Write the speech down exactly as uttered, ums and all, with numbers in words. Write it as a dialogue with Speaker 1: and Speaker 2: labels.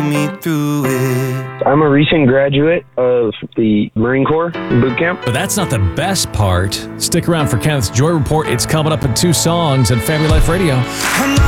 Speaker 1: me through it.
Speaker 2: I'm a recent graduate of the Marine Corps boot camp.
Speaker 3: But that's not the best part. Stick around for Kenneth's Joy Report. It's coming up in two songs on Family Life Radio.
Speaker 1: I'm not